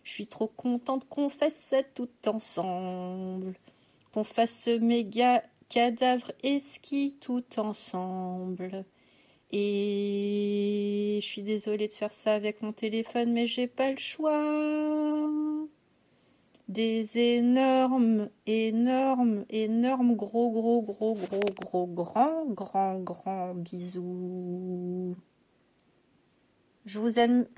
Je suis trop contente qu'on fasse ça tout ensemble. Qu'on fasse ce méga cadavre et ski tout ensemble. Et je suis désolée de faire ça avec mon téléphone, mais j'ai pas le choix. Des énormes, gros, grands bisous. Je vous aime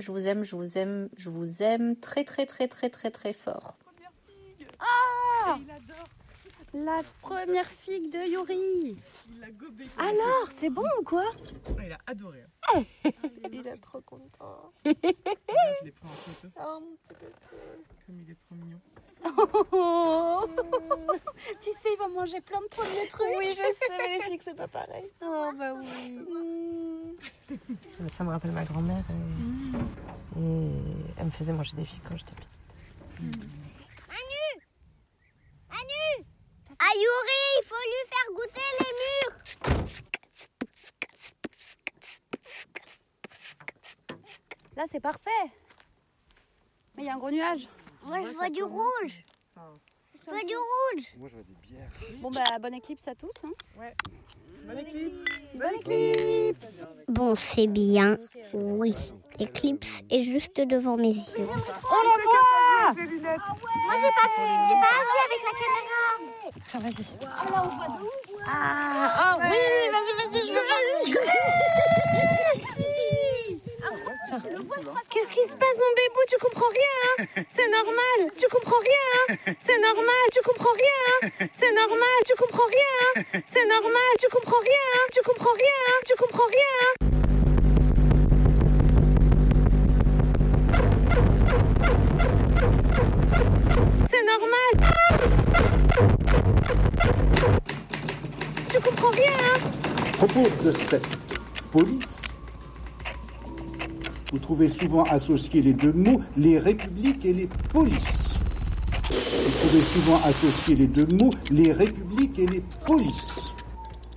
très fort. Ah, la première figue de Yuri. Il a gobé. Alors, c'est bon ou quoi? Il a adoré. Il est trop content. Regarde, je l'ai pris en photo. Oh, mon petit bébé. Comme il est trop mignon. Oh. Tu sais, il va manger plein de premiers trucs. Oui, je sais, mais les filles, c'est pas pareil. Oh, bah oui. Ça me rappelle ma grand-mère et elle me faisait manger des filles quand j'étais petite. Anu, à Yuri, il faut lui faire goûter les mûres. Là, c'est parfait. Mais il y a un gros nuage. Moi, je vois du rouge. Je vois du rouge. Moi, je vois des bières. Bon, bah, bonne éclipse à tous. Hein. Ouais. Bonne éclipse. Bonne éclipse. Bon, c'est bien. Oui, l'éclipse est juste devant mes yeux. On la voit. Des lunettes. Moi, j'ai pas vu avec la caméra. Tiens, vas-y. Oh, là, on voit d'où? Ah, oh oui, vas-y, je veux. Tiens. Qu'est-ce qui se passe, mon bébou? Tu comprends rien, hein? C'est normal. Tu comprends rien, hein? C'est normal. Tu comprends rien, hein? C'est normal. Tu comprends rien, hein? C'est normal. Tu comprends rien, hein? Tu comprends rien, hein? Tu comprends rien, hein? C'est normal. Tu comprends rien, hein? À propos de cette police, vous trouvez souvent associés les deux mots, les républiques et les polices. Vous trouvez souvent associés les deux mots, les républiques et les polices.